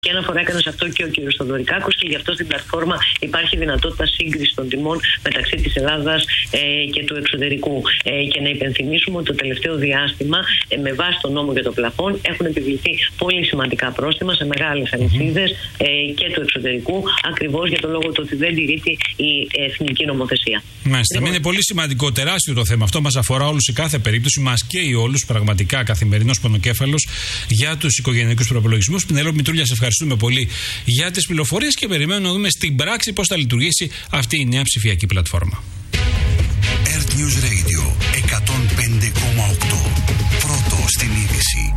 Και αναφορά έκανε σε αυτό και ο κ. Θοδωρικάκος, και γι' αυτό στην πλατφόρμα υπάρχει δυνατότητα σύγκριση των τιμών μεταξύ της Ελλάδας και του εξωτερικού. Και να υπενθυμίσουμε ότι το τελευταίο διάστημα, με βάση τον νόμο για το πλαφόν, έχουν επιβληθεί πολύ σημαντικά πρόστιμα σε μεγάλες αλυσίδες και του εξωτερικού, ακριβώς για το λόγο του ότι δεν τηρείται η εθνική νομοθεσία. Μάλιστα. Είναι πολύ σημαντικό, τεράστιο το θέμα αυτό. Μας αφορά όλους σε κάθε περίπτωση. Μας καίει όλους πραγματικά καθημερινός πονοκέφαλος για τους οικογενειακούς προπολογισμούς. Πινελόπη Μητρούλια, σε ευχαριστούμε πολύ για τις πληροφορίες και περιμένουμε να δούμε στην πράξη πώς θα λειτουργήσει αυτή η νέα ψηφιακή πλατφόρμα. Earth News Radio 105,8. Πρώτο στην είδηση.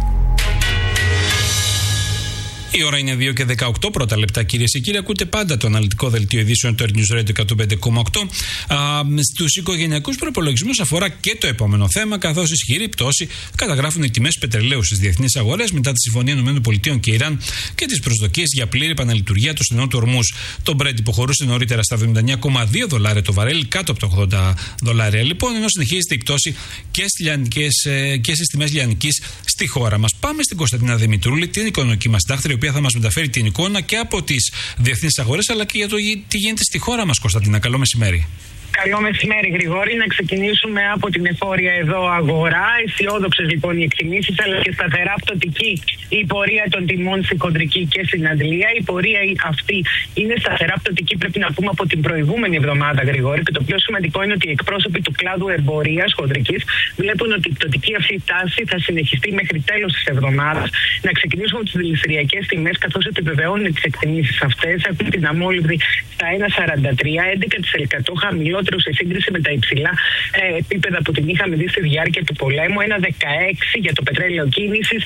Η ώρα είναι 2 και 18 πρώτα λεπτά, κυρίες και κύριοι. Ακούτε πάντα το αναλυτικό δελτίο ειδήσεων του Earth News Radio 105,8. Στους οικογενειακούς προπολογισμούς αφορά και το επόμενο θέμα, καθώς ισχυρή πτώση καταγράφουν οι τιμές πετρελαίου στις διεθνείς αγορές μετά τη συμφωνία ΗΠΑ και Ιράν και τις προσδοκίες για πλήρη επαναλειτουργία του στενού του Ορμούζ. Το Brent υποχωρούσε νωρίτερα στα $79,2 το βαρέλι, κάτω από τα $80 λοιπόν, ενώ συνεχίζεται η πτώση και στις τιμές λιανικής στη χώρα μας. Πάμε στην Κωνσταντίνα Δημητρούλη, την οικονομική μας συντάκτρια, η οποία θα μας μεταφέρει την εικόνα και από τις διεθνείς αγορές, αλλά και για το τι γίνεται στη χώρα μας. Κωνσταντίνα, καλό μεσημέρι. Καλό μεσημέρι, Γρηγόρη. Να ξεκινήσουμε από την εφόρια εδώ αγορά. Αισιόδοξες λοιπόν οι εκτιμήσεις, αλλά και σταθερά πτωτική η πορεία των τιμών στην χοντρική και στην αντλία. Η πορεία αυτή είναι σταθερά πτωτική, πρέπει να πούμε, από την προηγούμενη εβδομάδα, Γρηγόρη. Και το πιο σημαντικό είναι ότι οι εκπρόσωποι του κλάδου εμπορίας χοντρικής βλέπουν ότι η πτωτική αυτή τάση θα συνεχιστεί μέχρι τέλος της εβδομάδας. Να ξεκινήσουμε από τις δηληστηριακές τιμές, καθώς επιβεβαιώνουν τις εκτιμήσεις αυτές. Έχουν την αμόλυβδη στα 1,43, 11% χαμηλότερο σε σύγκριση με τα υψηλά επίπεδα που την είχαμε δει στη διάρκεια του πολέμου. 1,16 για το πετρέλαιο κίνησης,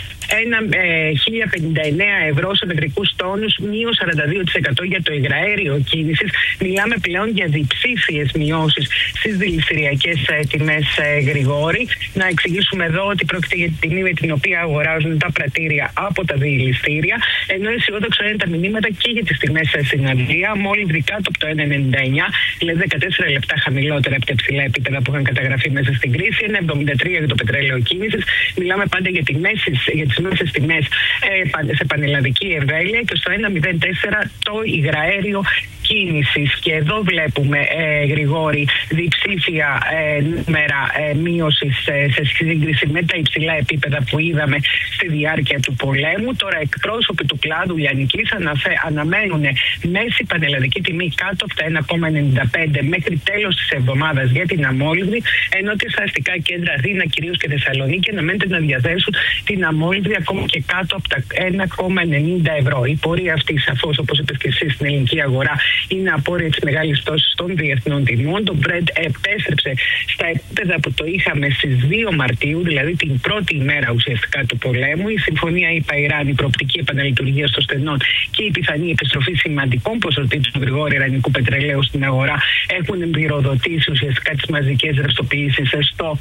1.059 ευρώ σε μετρικούς τόνους, μείον 42% για το υγραέριο κίνησης. Μιλάμε πλέον για διψήφιες μειώσεις στις δηληστηριακές τιμές, Γρηγόρη. Να εξηγήσουμε εδώ ότι πρόκειται για την τιμή με την οποία αγοράζουν τα πρατήρια από τα δηληστήρια, ενώ αισιόδοξα είναι τα μηνύματα και για τις τιμές στην αντλία. Μόλις κάτω από το 1,99, δηλαδή 14 λεπτά χαμηλότερα από τα υψηλά επίπεδα που είχαν καταγραφεί μέσα στην κρίση. 1,73 για το πετρέλαιο κίνησης. Μιλάμε πάντα για τις μέσες τιμές σε πανελλαδική εμβέλεια, και στο 1,04 το υγραέριο κίνησης. Και εδώ βλέπουμε, Γρηγόρη, διψήφια νούμερα μείωσης σε σύγκριση με τα υψηλά επίπεδα που είδαμε στη διάρκεια του πολέμου. Τώρα εκπρόσωποι του κλάδου λιανικής αναμένουν μέση πανελλαδική τιμή κάτω από τα 1,95 μέχρι τέλος της εβδομάδας για την αμόλυβδη, ενώ τις αστικά κέντρα Αθήνα, κυρίως και Θεσσαλονίκη, αναμένεται να διαθέσουν την αμόλυβδη ακόμα και κάτω από τα 1,90 ευρώ. Η πορεία αυτή, σαφώς, όπως είπες και εσύ, στην ελληνική αγορά είναι απόρρια της μεγάλης πτώσης των διεθνών τιμών. Το Brent επέστρεψε στα επίπεδα που το είχαμε στις 2 Μαρτίου, δηλαδή την πρώτη ημέρα ουσιαστικά του πολέμου. Η συμφωνία ΗΠΑ-Ιράν, η προοπτική επαναλειτουργία στο στενό και η πιθανή επιστροφή σημαντικών ποσοτήτων του γρηγόρου ιρανικού πετρελαίου στην αγορά έχουν εμπειροδοτήσει ουσιαστικά τις μαζικές ρευστοποιήσεις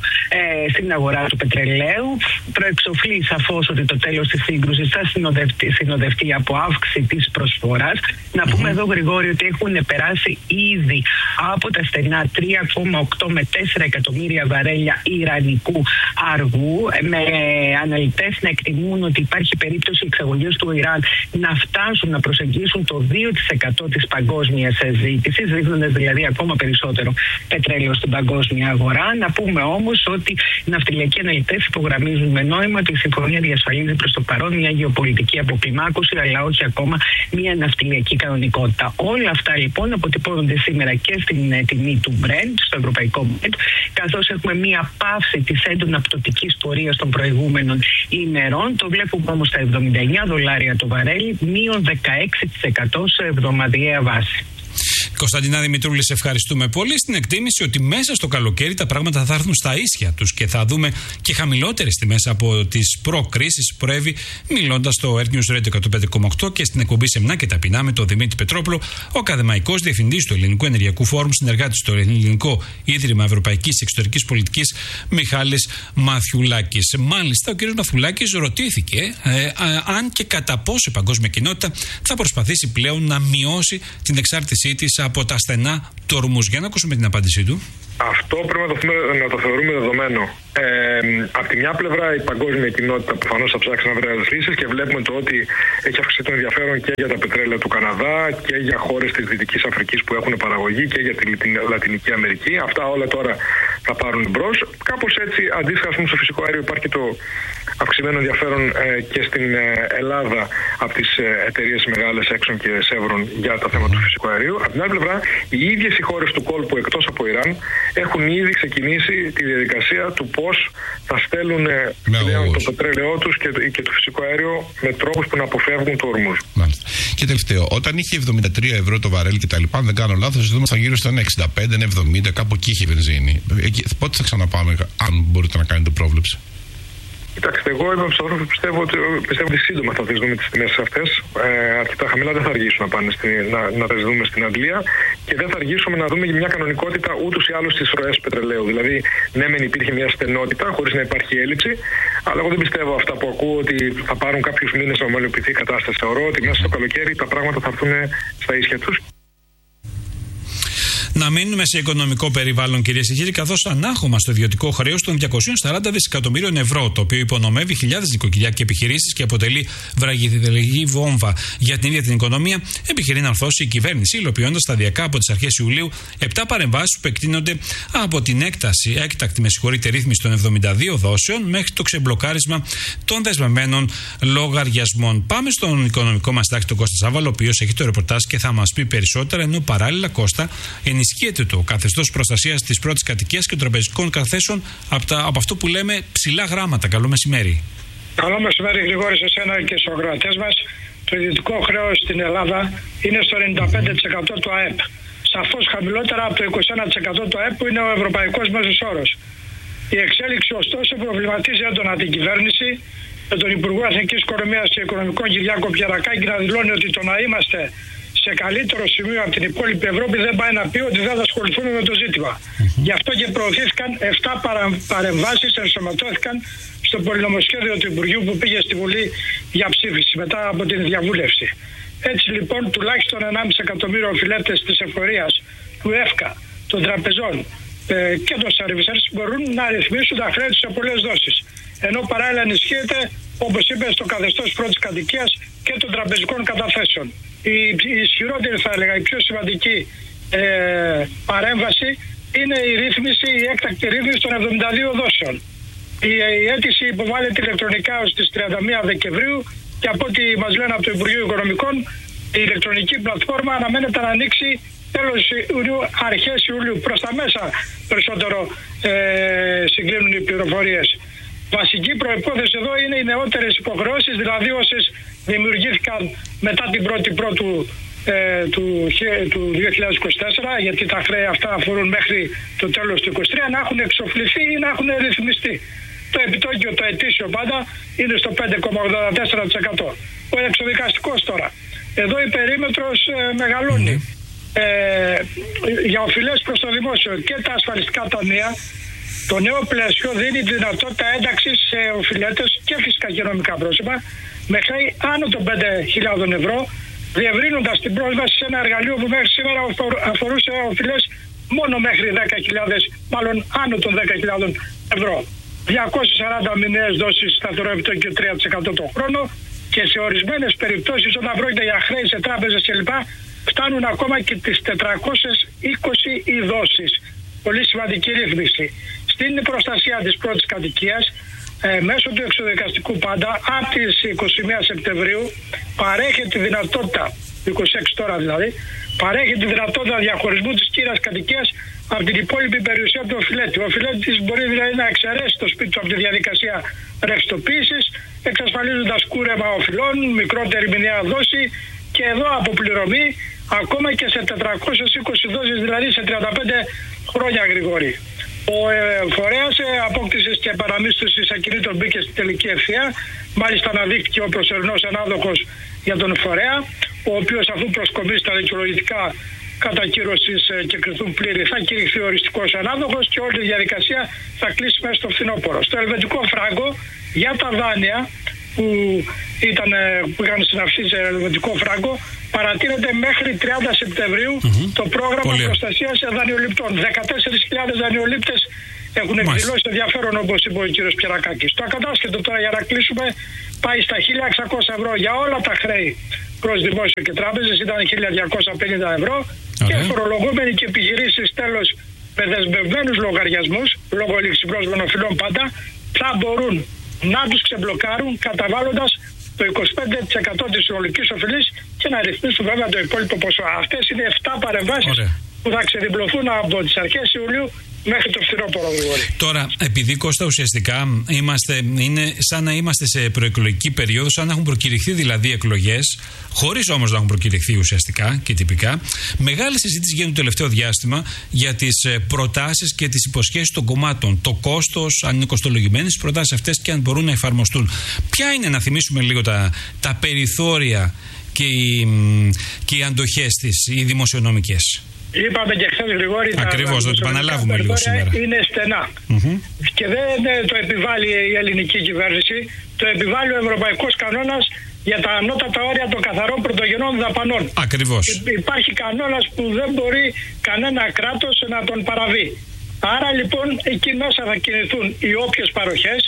στην αγορά του πετρελαίου. Προεξοφλεί σαφώς ότι το τέλος της σύγκρουσης θα συνοδευτεί από αύξηση της προσφοράς. Να πούμε εδώ, Γρηγόρη, ότι έχουν περάσει ήδη από τα στενά 3,8 με 4 εκατομμύρια βαρέλια ιρανικού αργού, με αναλυτές να εκτιμούν ότι υπάρχει περίπτωση οι εξαγωγές του Ιράν να φτάσουν να προσεγγίσουν το 2% της παγκόσμιας ζήτησης, δείχνοντας δηλαδή ακόμα περισσότερο πετρέλαιο στην παγκόσμια αγορά. Να πούμε όμως ότι οι ναυτιλιακοί αναλυτές υπογραμμίζουν με νόημα ότι η συμφωνία διασφαλίζει προς το παρόν μια γεωπολιτική αποκλιμάκωση, αλλά όχι ακόμα μια ναυτιλιακή κανονικότητα. Όλα αυτά λοιπόν αποτυπώνονται σήμερα και στην τιμή του Brent, στο ευρωπαϊκό Brent, καθώς έχουμε μια πάυση της έντονα πτωτικής πορείας των προηγούμενων ημερών. Το βλέπουμε όμως στα $79 το βαρέλι, μείον 16% σε εβδομαδιαία βάση. Κωνσταντίνα Δημητρούλη, σε ευχαριστούμε πολύ. Στην εκτίμηση ότι μέσα στο καλοκαίρι τα πράγματα θα έρθουν στα ίσια τους και θα δούμε και χαμηλότερες τιμές από τις προκρίσεις, προέβη μιλώντας στο Earth News Radio 105,8 και στην εκπομπή Σεμνά και Ταπεινά με τον Δημήτρη Πετρόπουλο, ο ακαδημαϊκός διευθυντής του Ελληνικού Ενεργειακού Φόρουμ, συνεργάτης στο Ελληνικό Ίδρυμα Ευρωπαϊκής Εξωτερικής Πολιτικής, Μιχάλης Μαθιουλάκης. Μάλιστα, ο κ. Μαθιουλάκης ρωτήθηκε αν και κατά πόσο η παγκόσμια κοινότητα θα προσπαθήσει πλέον να μειώσει την εξάρτησή της από τα στενά του ορμούς. Για να ακούσουμε την απάντησή του. Αυτό πρέπει να το θεωρούμε δεδομένο. Από τη μια πλευρά η παγκόσμια κοινότητα προφανώς θα ψάξει να βρει άλλες λύσεις και βλέπουμε το ότι έχει αυξηθεί το ενδιαφέρον και για τα πετρέλαια του Καναδά και για χώρες της Δυτικής Αφρικής που έχουν παραγωγή και για τη Λατινική Αμερική. Αυτά όλα τώρα θα πάρουν μπρος. Κάπως έτσι, αντίστοιχα στο φυσικό αέριο υπάρχει το αυξημένο ενδιαφέρον και στην Ελλάδα από τις εταιρείες μεγάλες Exxon και Chevron για τα θέματα του φυσικού αερίου. Από την άλλη πλευρά, οι ίδιες οι χώρες του κόλπου εκτός από Ιράν έχουν ήδη ξεκινήσει τη διαδικασία του πώς θα στέλνουν πλέον το πετρέλαιό τους και το φυσικό αέριο με τρόπους που να αποφεύγουν το ορμούς. Μάλιστα. Και τελευταίο, όταν είχε 73 ευρώ το βαρέλ και τα λοιπά, αν δεν κάνω λάθος, θα γύρω στον 65-70, κάπου εκεί είχε βενζίνη. Πότε θα ξαναπάμε, αν μπορείτε να κάνετε πρόβλεψη? Κοιτάξτε, εγώ είμαι ψωφόρο που πιστεύω ότι σύντομα θα τις δούμε τις τιμές αυτές. Αρκετά χαμηλά δεν θα αργήσουν να πάνε να τις δούμε στην Αντλία και δεν θα αργήσουμε να δούμε μια κανονικότητα ούτως ή άλλως στις ροές πετρελαίου. Δηλαδή, ναι, μεν υπήρχε μια στενότητα χωρίς να υπάρχει έλλειψη, αλλά εγώ δεν πιστεύω αυτά που ακούω ότι θα πάρουν κάποιους μήνες να ομαλοποιηθεί η κατάσταση. Θεωρώ ότι μέσα στο καλοκαίρι τα πράγματα θα έρθουν στα ίσια τους. Να μείνουμε σε οικονομικό περιβάλλον, κυρίες και κύριοι, καθώς ανάχωμα στο ιδιωτικό χρέος των 240 δισεκατομμύριων ευρώ, το οποίο υπονομεύει χιλιάδες νοικοκυριά και επιχειρήσεις και αποτελεί βραχυδρελική βόμβα για την ίδια την οικονομία, επιχειρεί να ορθώσει η κυβέρνηση, υλοποιώντας σταδιακά από τις αρχές Ιουλίου 7 παρεμβάσεις που εκτείνονται από την έκτακτη ρύθμιση των 72 δόσεων μέχρι το ξεμπλοκάρισμα των δεσμευμένων λογαριασμών. Πάμε στον οικονομικό μας τάξη, τον Κώστα Σάββαλο, ο οποίος έχει το ρεπορτάζ και θα μας πει περισσότερα, ενώ παράλληλα, Κώστα, ενισχύεται το καθεστώς προστασίας της πρώτης κατοικίας και των τραπεζικών καταθέσεων από αυτό που λέμε ψηλά γράμματα. Καλό μεσημέρι. Καλό μεσημέρι, Γρηγόρη, σε εσένα και στους ακροατές μας. Το ιδιωτικό χρέος στην Ελλάδα είναι στο 95% του ΑΕΠ. Σαφώς χαμηλότερα από το 21% του ΑΕΠ που είναι ο ευρωπαϊκός μέσος όρος. Η εξέλιξη, ωστόσο, προβληματίζει έντονα την κυβέρνηση, με τον Υπουργό Εθνικής Οικονομίας και Οικονομικών Κυριάκο Πιερακάκη να δηλώνει ότι το να είμαστε σε καλύτερο σημείο από την υπόλοιπη Ευρώπη δεν πάει να πει ότι δεν θα ασχοληθούμε με το ζήτημα. Γι' αυτό και προωθήθηκαν 7 παρεμβάσεις, ενσωματώθηκαν στο πολυνομοσχέδιο του Υπουργείου που πήγε στη Βουλή για ψήφιση μετά από την διαβούλευση. Έτσι λοιπόν, τουλάχιστον 1,5 εκατομμύριο οφειλέτες της εφορίας, του ΕΦΚΑ, των τραπεζών και των servicers μπορούν να ρυθμίσουν τα χρέη τους σε πολλές δόσεις. Ενώ παράλληλα ενισχύεται, όπως είπε, στο καθεστώς πρώτης κατοικίας και των τραπεζικών καταθέσεων. Η ισχυρότερη, θα έλεγα, η πιο σημαντική παρέμβαση είναι η έκτακτη ρύθμιση των 72 δόσεων. Η αίτηση υποβάλλεται ηλεκτρονικά ως τις 31 Δεκεμβρίου και από ό,τι μας λένε από το Υπουργείο Οικονομικών, η ηλεκτρονική πλατφόρμα αναμένεται να ανοίξει τέλος Ιουλίου, αρχές Ιουλίου. Προς τα μέσα περισσότερο συγκλίνουν οι πληροφορίες. Βασική προϋπόθεση εδώ είναι οι νεότερες υποχρεώσεις, δηλαδή όσες δημιουργήθηκαν μετά την 1η Πρώτου του 2024, γιατί τα χρέη αυτά αφορούν μέχρι το τέλος του 2023, να έχουν εξοφληθεί ή να έχουν ρυθμιστεί. Το επιτόκιο, το ετήσιο πάντα, είναι στο 5,84%. Ο εξοδικαστικός τώρα. Εδώ η περίμετρος μεγαλώνει. Για οφειλές προς το δημόσιο και τα ασφαλιστικά ταμεία, το νέο πλαίσιο δίνει δυνατότητα ένταξης σε οφειλέτες και φυσικά και νομικά πρόσωπα με χρέη άνω των 5.000 ευρώ, διευρύνοντας την πρόσβαση σε ένα εργαλείο που μέχρι σήμερα αφορούσε οφειλές μόνο μέχρι 10.000, μάλλον άνω των 10.000 ευρώ. 240 μηνιαίες δόσεις σταθερό επιτόκιο 3% το χρόνο και σε ορισμένες περιπτώσεις, όταν πρόκειται για χρέη σε τράπεζες κλπ, φτάνουν ακόμα και τις 420 οι δόσεις. Πολύ σημαντική ρύθμιση. Στην προστασία της πρώτης κατοικίας, μέσω του εξοδικαστικού πάντα, από τις 21 Σεπτεμβρίου, παρέχει τη δυνατότητα, 26 τώρα δηλαδή, παρέχει τη δυνατότητα διαχωρισμού της κύριας κατοικίας από την υπόλοιπη περιουσία του οφειλέτη. Ο οφειλέτης μπορεί δηλαδή να εξαιρέσει το σπίτι του από τη διαδικασία ρευστοποίησης, εξασφαλίζοντας κούρεμα οφειλών, μικρότερη μηνιαία δόση και εδώ αποπληρωμή ακόμα και σε 420 δόσεις, δηλαδή σε 35 χρόνια, Γρηγόρη. Ο φορέας απόκτησης και παραμίσθωσης ακινήτων μπήκε στη τελική ευθεία. Μάλιστα αναδείχθηκε ο προσωρινός ανάδοχος για τον φορέα, ο οποίος αφού προσκομίσει τα δικαιολογητικά κατακύρωσης και κρυθούν πλήρη, θα κηρυχθεί οριστικός ανάδοχος και όλη η διαδικασία θα κλείσει μέσα στο φθινόπωρο. Στο ελβετικό φράγκο για τα δάνεια που είχαν συναυθεί σε ελβετικό φράγκο παρατείνεται μέχρι 30 Σεπτεμβρίου το πρόγραμμα προστασίας δανειοληπτών. 14.000 δανειολήπτες έχουν εκδηλώσει ενδιαφέρον, όπως είπε ο κύριος Πιερακάκης. Το ακατάσχετο τώρα, για να κλείσουμε, πάει στα 1.600 ευρώ για όλα τα χρέη προς δημόσιο και τράπεζες, ήταν 1.250 ευρώ. Και φορολογούμενοι και επιχειρήσεις, τέλος, με δεσμευμένους λογαριασμούς, λόγω ληξιπρόσβων οφειλών πάντα, θα μπορούν να τους ξεμπλοκάρουν καταβάλλοντας το 25% της συνολικής οφειλής και να ρυθμίσουν βέβαια το υπόλοιπο ποσό. Αυτές είναι 7 παρεμβάσεις που θα ξεδιπλωθούν από τις αρχές Ιουλίου μέχρι το φθινόπωρο. Τώρα, επειδή, Κώστα, ουσιαστικά είναι σαν να είμαστε σε προεκλογική περίοδο, σαν να έχουν προκηρυχθεί δηλαδή εκλογές, χωρίς όμως να έχουν προκηρυχθεί ουσιαστικά και τυπικά. Μεγάλη συζήτηση γίνεται το τελευταίο διάστημα για τις προτάσεις και τις υποσχέσεις των κομμάτων. Το κόστος, αν είναι κοστολογημένες οι προτάσεις αυτές και αν μπορούν να εφαρμοστούν. Ποια είναι, να θυμίσουμε λίγο, τα περιθώρια και οι αντοχές της, οι δημοσιονομικές? Είπαμε και χθες, Γρηγόρη, ακριβώς, να το επαναλάβουμε λίγο σήμερα. Είναι στενά. Και δεν το επιβάλλει η ελληνική κυβέρνηση, το επιβάλλει ο ευρωπαϊκός κανόνας για τα ανώτατα όρια των καθαρών πρωτογενών δαπανών. Ακριβώς. Υπάρχει κανόνας που δεν μπορεί κανένα κράτος να τον παραβεί. Άρα λοιπόν εκεί μέσα θα κινηθούν οι όποιες παροχές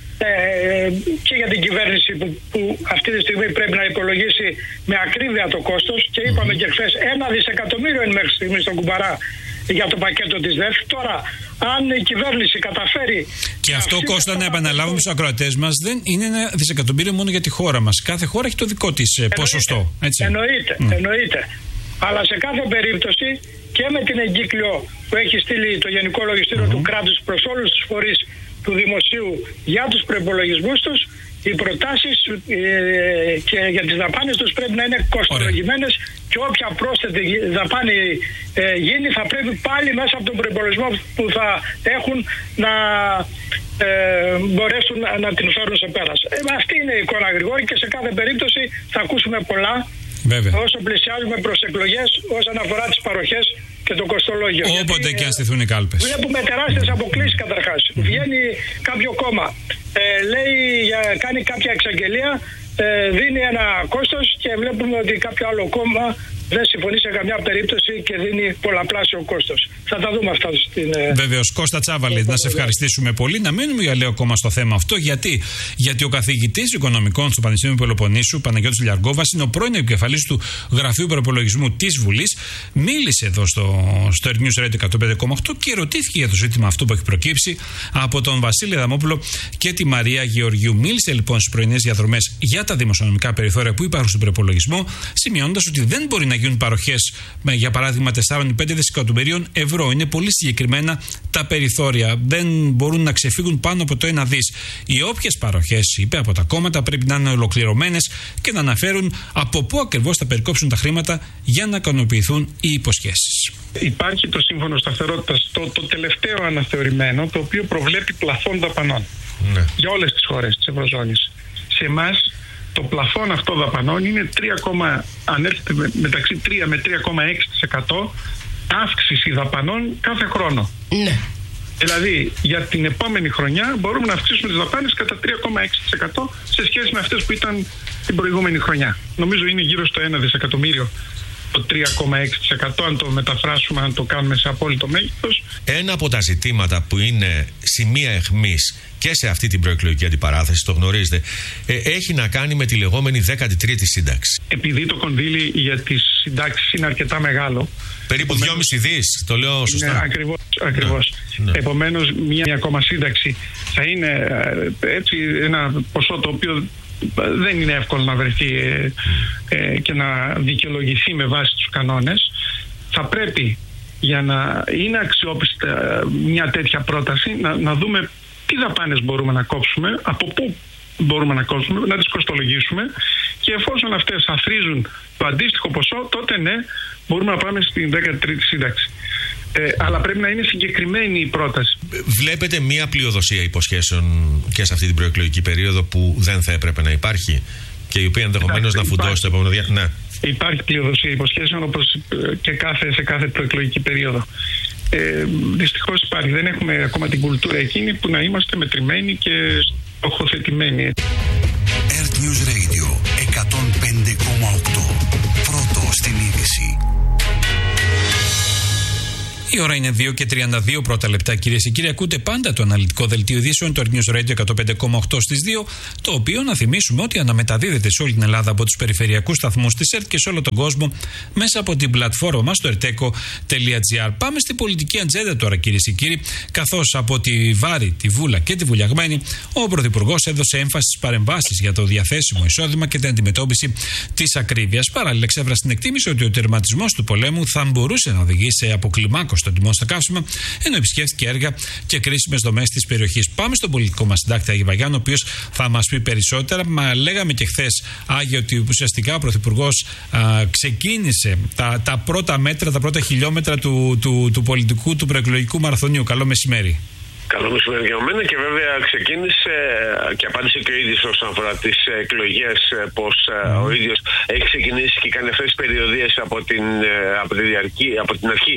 και για την κυβέρνηση που αυτή τη στιγμή πρέπει να υπολογίσει με ακρίβεια το κόστος, και είπαμε και χθες 1 δισεκατομμύριο είναι μέχρι στιγμή στον κουμπαρά για το πακέτο της ΔΕΘ. Τώρα, αν η κυβέρνηση καταφέρει... Και αυτό, Κώστα, να επαναλάβουμε στους ακροατές μας, δεν είναι 1 δισεκατομμύριο μόνο για τη χώρα μας. Κάθε χώρα έχει το δικό της ποσοστό. Έτσι. Εννοείται. Αλλά σε κάθε περίπτωση και με την εγκύκλιο που έχει στείλει το Γενικό Λογιστήριο του κράτους προς όλους τους φορείς του δημοσίου για τους προϋπολογισμούς τους, οι προτάσεις και για τις δαπάνες τους πρέπει να είναι κοστολογημένες και όποια πρόσθετη δαπάνη γίνει θα πρέπει πάλι μέσα από τον προϋπολογισμό που θα έχουν να μπορέσουν να την φέρουν σε πέρας. Αυτή είναι η εικόνα, Γρηγόρη, και σε κάθε περίπτωση θα ακούσουμε πολλά. Βέβαια. Όσο πλησιάζουμε προς εκλογές όσον αφορά τις παροχές και το κοστολόγιο. Όποτε και αν στηθούν οι κάλπες. Βλέπουμε τεράστιες αποκλήσεις καταρχάς. Βγαίνει κάποιο κόμμα, κάνει κάποια εξαγγελία, δίνει ένα κόστος και βλέπουμε ότι κάποιο άλλο κόμμα δεν συμφωνεί σε καμιά περίπτωση και δίνει πολλαπλάσιο κόστος. Θα τα δούμε αυτά στην... Βεβαίως. Κώστα Τσάβαλη, να σε ευχαριστήσουμε πολύ. Να μείνουμε για λίγο ακόμα στο θέμα αυτό. Γιατί ο καθηγητής οικονομικών στο Πανεπιστήμιο Πελοποννήσου, Παναγιώτης Λιαργόβας, είναι ο πρώην επικεφαλής του Γραφείου Προϋπολογισμού της Βουλής. Μίλησε εδώ στο News Radio 105,8 και ρωτήθηκε για το ζήτημα αυτό που έχει προκύψει από τον Βασίλη Αδαμόπουλο και τη Μαρία Γεωργιού. Μίλησε λοιπόν στις πρωινές διαδρομές για τα δημοσιονομικά περιθώρια που υπάρχουν στον προϋπολογισμό, σημειώνοντας ότι δεν μπορεί να γίνουν παροχές, για παράδειγμα 4 ή 5 δισεκατομμυρίων ευρώ. Είναι πολύ συγκεκριμένα τα περιθώρια. Δεν μπορούν να ξεφύγουν πάνω από το 1 δις. Οι όποιες παροχές, είπε, από τα κόμματα πρέπει να είναι ολοκληρωμένες και να αναφέρουν από πού ακριβώς θα περικόψουν τα χρήματα για να ικανοποιηθούν οι υποσχέσεις. Υπάρχει το Σύμφωνο Σταθερότητας, το τελευταίο αναθεωρημένο, το οποίο προβλέπει πλαφόν δαπανών για όλες τις χώρες της Ευρωζώνης. Σε εμάς το πλαφόν αυτό δαπανών είναι ανέρχεται μεταξύ 3 με 3,6% αύξηση δαπανών κάθε χρόνο. Ναι. Δηλαδή για την επόμενη χρονιά μπορούμε να αυξήσουμε τις δαπάνες κατά 3,6% σε σχέση με αυτές που ήταν την προηγούμενη χρονιά. Νομίζω είναι γύρω στο 1 δισεκατομμύριο το 3,6%, αν το μεταφράσουμε, αν το κάνουμε σε απόλυτο μέγεθος. Ένα από τα ζητήματα που είναι σημεία αιχμής και σε αυτή την προεκλογική αντιπαράθεση, το γνωρίζετε, έχει να κάνει με τη λεγόμενη 13η σύνταξη. Επειδή το κονδύλι για τις συντάξεις είναι αρκετά μεγάλο. Περίπου 2,5 δις, το λέω σωστά. Ναι, ακριβώς. Ναι. Επομένως, μια ακόμα σύνταξη θα είναι έτσι ένα ποσό το οποίο δεν είναι εύκολο να βρεθεί και να δικαιολογηθεί με βάση τους κανόνες. Θα πρέπει, για να είναι αξιόπιστα μια τέτοια πρόταση, να δούμε τι δαπάνες μπορούμε να κόψουμε, από πού μπορούμε να κόψουμε, να τις κοστολογήσουμε, και εφόσον αυτές αθροίζουν το αντίστοιχο ποσό, τότε ναι, μπορούμε να πάμε στην 13η σύνταξη. Αλλά πρέπει να είναι συγκεκριμένη η πρόταση. Βλέπετε μία πλειοδοσία υποσχέσεων και σε αυτή την προεκλογική περίοδο που δεν θα έπρεπε να υπάρχει και η οποία ενδεχομένως να φουντώσει το επόμενο διάστημα? Ναι. Υπάρχει πλειοδοσία υποσχέσεων, όπως και σε κάθε προεκλογική περίοδο. Δυστυχώς υπάρχει. Δεν έχουμε ακόμα την κουλτούρα εκείνη που να είμαστε μετρημένοι και στοχοθετημένοι. Earth News Radio 105,8. Πρώτο Η ώρα είναι 2:32 πρώτα λεπτά, κυρίες και κύριοι. Ακούτε πάντα το αναλυτικό δελτίο ειδήσεων, το News Radio 105,8 στις 2, το οποίο να θυμίσουμε ότι αναμεταδίδεται σε όλη την Ελλάδα από τους περιφερειακούς σταθμούς της ΕΡΤ και σε όλο τον κόσμο μέσα από την πλατφόρμα μας, το erteco.gr. Πάμε στην πολιτική ατζέντα τώρα, κυρίες και κύριοι, καθώς από τη Βάρη, τη Βούλα και τη Βουλιαγμένη, ο Πρωθυπουργός έδωσε έμφαση στις παρεμβάσεις για το διαθέσιμο εισόδημα και την αντιμετώπιση της ακρίβειας. Παράλληλα, εξέφρασε την εκτίμηση ότι ο τερματισμός του πολέμου θα μπορούσε να οδηγήσει σε αποκλιμάκωση των τιμών στα καύσιμα, ενώ επισκέφθηκε έργα και κρίσιμες δομές της περιοχής. Πάμε στον πολιτικό μας συντάκτη Άγη Βαγιάννη, ο οποίος θα μας πει περισσότερα. Μα λέγαμε και χθες, Άγιο, ότι ουσιαστικά ο Πρωθυπουργός ξεκίνησε τα πρώτα μέτρα, τα πρώτα χιλιόμετρα του πολιτικού, του προεκλογικού μαραθωνίου. Καλό μεσημέρι. Καλό μεσημέρι για μένα, και βέβαια ξεκίνησε και απάντησε και ο ίδιος όσον αφορά τις εκλογές, πως ο ίδιος έχει ξεκινήσει και κάνει αυτές τις περιοδίες από την αρχή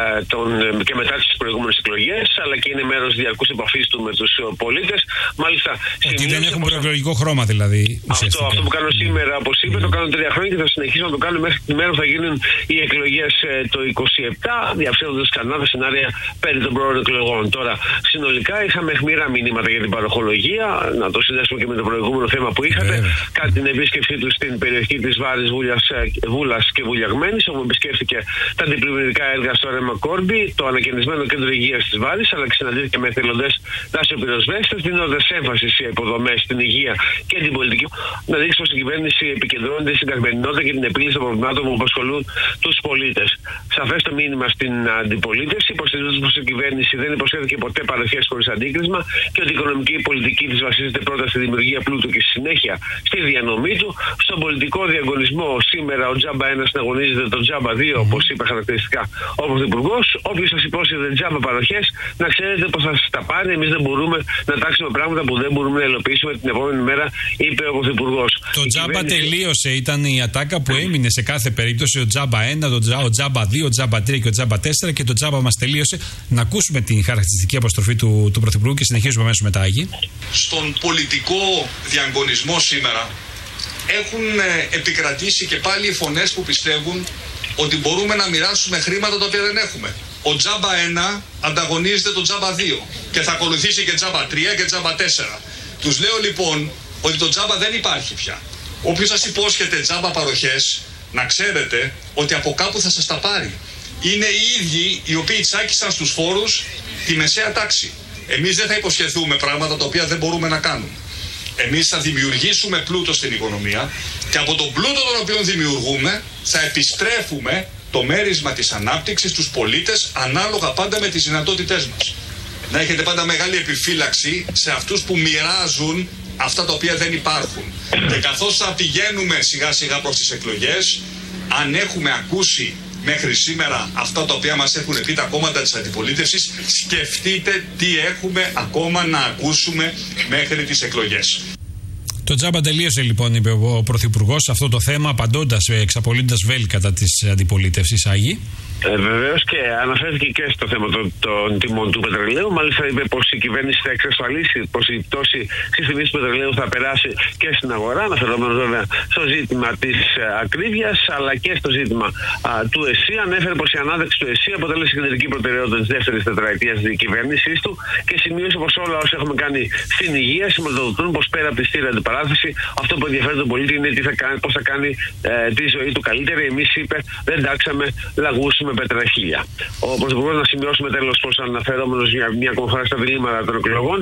και μετά τις προηγούμενες εκλογές, αλλά και είναι μέρος διαρκούς επαφής του με τους πολίτες. Μάλιστα, ότι δεν έχουν προεκλογικό χρώμα δηλαδή. Αυτό που κάνω σήμερα, όπως είπε, το κάνω 3 χρόνια και θα συνεχίσω να το κάνω μέχρι τη μέρα που θα γίνουν οι εκλογές το 27, διαψεύδοντας κανένα σενάρια περί των προώρων εκλογών. Τώρα, συνολικά είχαμε αιχμηρά μηνύματα για την παροχολογία, να το συνδέσουμε και με το προηγούμενο θέμα που είχατε, κατά την επίσκεψή του στην περιοχή της Βάρης, Βούλας και Βουλιαγμένης, όπου επισκέφθηκε τα αντιπλημμυρικά έργα στο Ρέμα Κόρμπι, το ανακαινισμένο κέντρο υγείας της Βάρης, αλλά και συναντήθηκε με εθελοντές δασοπυροσβέστες, δίνοντας έμφαση σε υποδομές, στην υγεία και την πολιτική, να δείξει πως η κυβέρνηση επικεντρώνεται στην καθημερινότητα και την επίλυση των προβλημάτων που απασχολούν τους πολίτες. Σαφές το μήνυμα στην αντιπολίτευση, υποστηρίζοντας πως η κυβέρνηση δεν υποσχέθηκε ποτέ παροχές χωρίς αντίκρισμα και ότι η οικονομική πολιτική της βασίζεται πρώτα στη δημιουργία πλούτου και στη συνέχεια στη διανομή του. Στον πολιτικό διαγωνισμό σήμερα ο Τζάμπα 1 συναγωνίζεται τον Τζάμπα 2, όπως είπε χαρακτηριστικά ο Πρωθυπουργός. Όποιος σας υπόσχεται Τζάμπα παροχές, να ξέρετε πως θα σας τα πάρει. Εμείς δεν μπορούμε να τάξουμε πράγματα που δεν μπορούμε να υλοποιήσουμε την επόμενη μέρα, είπε ο Πρωθυπουργός. Το Τζάμπα τελείωσε, ήταν η ατάκα που έμεινε σε κάθε περίπτωση. Ο Τζάμπα 1, ο Τζάμπα 2, ο Τζάμπα 3 και ο Τζάμπα 4, και το Τζάμπα μας τελείωσε. Να ακούσουμε την χαρακτηριστική αποστροφή του Πρωθυπουργού και συνεχίζουμε αμέσως μετά, Άγη. Στον πολιτικό διαγωνισμό σήμερα έχουν επικρατήσει και πάλι οι φωνές που πιστεύουν ότι μπορούμε να μοιράσουμε χρήματα τα οποία δεν έχουμε. Ο Τζάμπα 1 ανταγωνίζεται τον Τζάμπα 2 και θα ακολουθήσει και Τζάμπα 3 και Τζάμπα 4. Τους λέω λοιπόν ότι το Τζάμπα δεν υπάρχει πια. Όποιος σας υπόσχεται Τζάμπα παροχές, να ξέρετε ότι από κάπου θα σας τα πάρει. Είναι οι ίδιοι οι οποίοι τσάκισαν στους φόρους τη μεσαία τάξη. Εμείς δεν θα υποσχεθούμε πράγματα τα οποία δεν μπορούμε να κάνουμε. Εμείς θα δημιουργήσουμε πλούτο στην οικονομία και από τον πλούτο τον οποίο δημιουργούμε θα επιστρέφουμε το μέρισμα της ανάπτυξης στους πολίτες, ανάλογα πάντα με τις δυνατότητές μας. Να έχετε πάντα μεγάλη επιφύλαξη σε αυτούς που μοιράζουν αυτά τα οποία δεν υπάρχουν. Και καθώς θα πηγαίνουμε σιγά σιγά προς τις εκλογές, αν έχουμε ακούσει μέχρι σήμερα αυτά τα οποία μας έχουν πει τα κόμματα της αντιπολίτευσης, σκεφτείτε τι έχουμε ακόμα να ακούσουμε μέχρι τις εκλογές. Το Τζάμπα τελείωσε λοιπόν, είπε ο Πρωθυπουργός, σε αυτό το θέμα, απαντώντας, εξαπολύοντας βέλη κατά της αντιπολίτευσης, Άγη. Βεβαίως, και αναφέρθηκε και στο θέμα των τιμών του πετρελαίου. Μάλιστα είπε πως η κυβέρνηση θα εξασφαλίσει πως η πτώση στις τιμές του πετρελαίου θα περάσει και στην αγορά, αναφερόμενο βέβαια στο ζήτημα της ακρίβειας αλλά και στο ζήτημα του ΕΣΥ. Ανέφερε πως η ανάδειξη του ΕΣΥ αποτέλεσε κεντρική προτεραιότητα της δεύτερης τετραετίας της κυβέρνησής του και σημείωσε πως όλα όσα έχουμε κάνει στην υγεία σηματοδοτούν πως πέρα από τη στήρα αντιπαράθεση, αυτό που ενδιαφέρει τον πολίτη είναι πώς θα κάνει τη ζωή του καλύτερη. Εμείς, είπε, δεν τάξαμε λαγούς με πετραχίλια. Ο Πρωθυπουργός, να σημειώσουμε τέλος πως αναφερόμενος μια ακόμα φορά στα διλήμματα των εκλογών,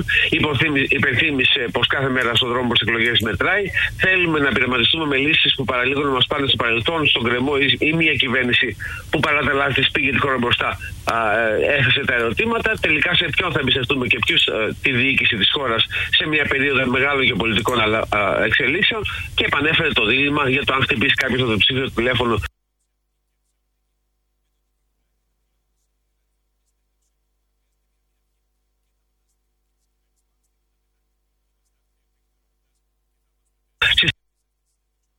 υπενθύμησε πως κάθε μέρα στον δρόμο προς εκλογές μετράει. Θέλουμε να πειραματιστούμε με λύσεις που παραλίγο να μας πάνε στο παρελθόν, στον κρεμό, ή μια κυβέρνηση που παρά τα λάθη της πήγε τη χώρα μπροστά, έθεσε τα ερωτήματα. Τελικά σε ποιον θα εμπιστευτούμε και ποιους, τη διοίκηση της χώρας σε μια περίοδο μεγάλων γεωπολιτικών εξελίξεων, και επανέφερε το δίλημμα για το αν χτυπήσει κάποιος το ψήφιο τηλέφωνο